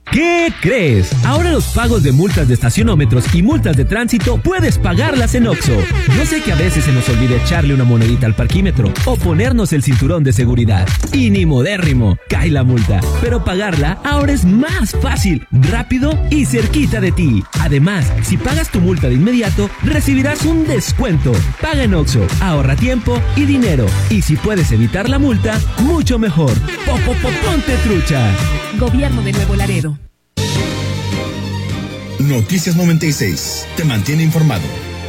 ¿Qué crees? Ahora los pagos de multas de estacionómetros y multas de tránsito puedes pagarlas en OXXO. Yo sé que a veces se nos olvida echarle una monedita al parquímetro o ponernos el cinturón de seguridad. Y ni modérrimo, cae la multa. Pero pagarla ahora es más fácil, rápido y cerquita de ti. Además, si pagas tu multa de inmediato, recibirás un descuento. Paga en OXXO, ahorra tiempo y dinero. Y si puedes evitar la multa, mucho mejor. Ponte trucha. Gobierno de Nuevo Laredo. Noticias 96. Te mantiene informado.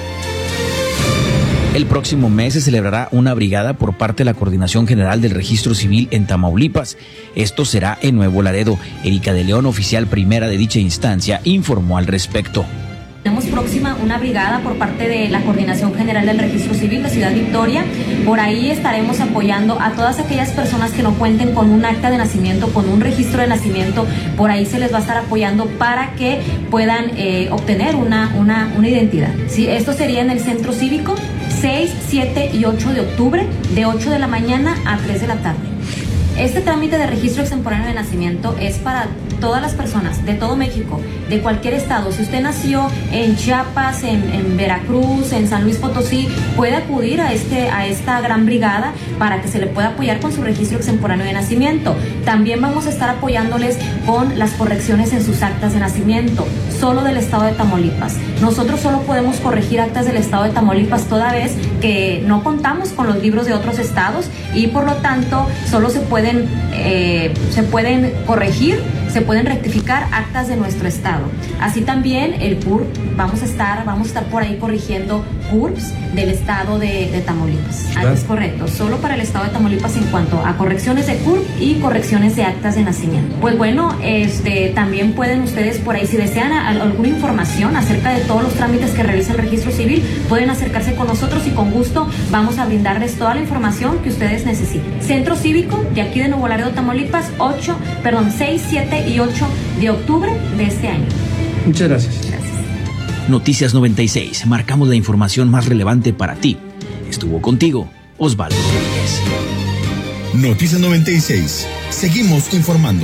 El próximo mes se celebrará una brigada por parte de la Coordinación General del Registro Civil en Tamaulipas. Esto será en Nuevo Laredo. Erika de León, oficial primera de dicha instancia, informó al respecto. Tenemos próxima una brigada por parte de la Coordinación General del Registro Civil de Ciudad Victoria. Por ahí estaremos apoyando a todas aquellas personas que no cuenten con un acta de nacimiento, con un registro de nacimiento. Por ahí se les va a estar apoyando para que puedan obtener una identidad. ¿Sí? Esto sería en el Centro Cívico, 6, 7 y 8 de octubre, de 8 de la mañana a 3 de la tarde. Este trámite de registro extemporáneo de nacimiento es para todas las personas de todo México, de cualquier estado. Si usted nació en Chiapas, en Veracruz, en San Luis Potosí, puede acudir a esta gran brigada para que se le pueda apoyar con su registro extemporáneo de nacimiento. También vamos a estar apoyándoles con las correcciones en sus actas de nacimiento, solo del estado de Tamaulipas. Nosotros solo podemos corregir actas del estado de Tamaulipas toda vez que no contamos con los libros de otros estados y por lo tanto solo se pueden corregir, se pueden rectificar actas de nuestro estado. Así también el CURP, vamos a estar por ahí corrigiendo CURPs del estado de Tamaulipas. Claro. Es correcto, solo para el estado de Tamaulipas en cuanto a correcciones de CURP y correcciones de actas de nacimiento. Pues bueno, también pueden ustedes por ahí, si desean alguna información acerca de todos los trámites que realiza el registro civil, pueden acercarse con nosotros y con gusto vamos a brindarles toda la información que ustedes necesiten. Centro Cívico de aquí de Nuevo Laredo, Tamaulipas, 6, 7 y 8 de octubre de este año. Muchas gracias. Noticias 96. Marcamos la información más relevante para ti. Estuvo contigo Osvaldo Rodríguez. Noticias 96. Seguimos informando.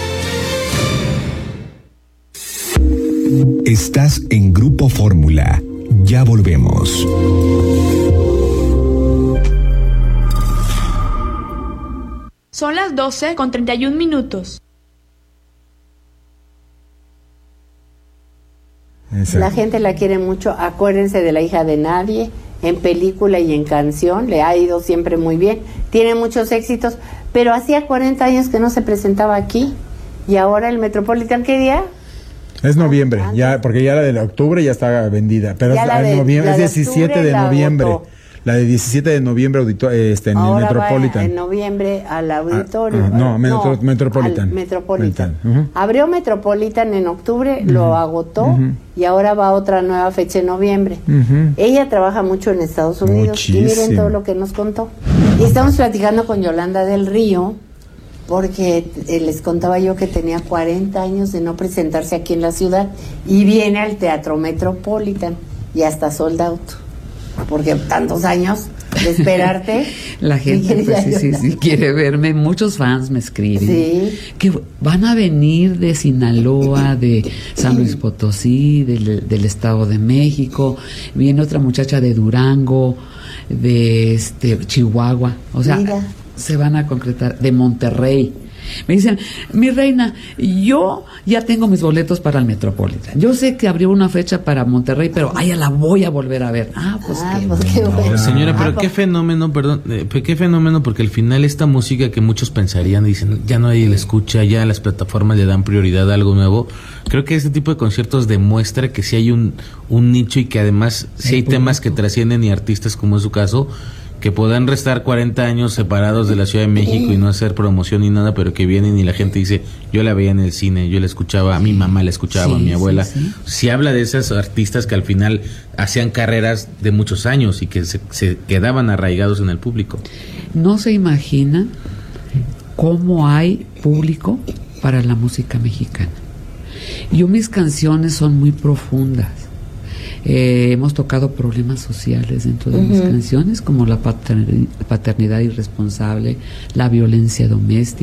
Estás en Grupo Fórmula. Ya volvemos. Son las 12:31. La gente la quiere mucho. Acuérdense de La hija de nadie, en película y en canción, le ha ido siempre muy bien, tiene muchos éxitos, pero hacía 40 años que no se presentaba aquí, y ahora el Metropolitan, ¿qué día? Es noviembre, ya, porque ya la de octubre ya está vendida, pero es noviembre, es 17 de noviembre. La de 17 de noviembre en el Metropolitan. En noviembre al auditorio. Metropolitan. Metropolitan. Abrió Metropolitan en octubre, lo agotó y ahora va a otra nueva fecha en noviembre. Ella trabaja mucho en Estados Unidos. Muchísimo. Y miren todo lo que nos contó. Y estamos platicando con Yolanda del Río porque les contaba yo que tenía 40 años de no presentarse aquí en la ciudad y viene al Teatro Metropolitan y hasta sold out. Porque tantos años de esperarte. La gente pues, sí quiere verme. Muchos fans me escriben que van a venir de Sinaloa, de San Luis Potosí, del Estado de México. Viene otra muchacha de Durango, de Chihuahua. O sea, se van a concretar, de Monterrey. Me dicen, mi reina, yo ya tengo mis boletos para el Metropolitan. Yo sé que abrió una fecha para Monterrey, pero ya la voy a volver a ver. Qué bueno. Señora, pero qué fenómeno, qué fenómeno, porque al final esta música que muchos pensarían, dicen, ya nadie la escucha, ya las plataformas le dan prioridad a algo nuevo. Creo que este tipo de conciertos demuestra que sí hay un nicho y que además sí hay temas que trascienden y artistas, como es su caso, que puedan restar 40 años separados de la Ciudad de México y no hacer promoción ni nada, pero que vienen y la gente dice, yo la veía en el cine, yo la escuchaba, a mi mamá la escuchaba, a mi abuela. Sí habla de esos artistas que al final hacían carreras de muchos años y que se quedaban arraigados en el público. No se imagina cómo hay público para la música mexicana. Mis canciones son muy profundas. Hemos tocado problemas sociales dentro de mis canciones, como la paternidad irresponsable, la violencia doméstica.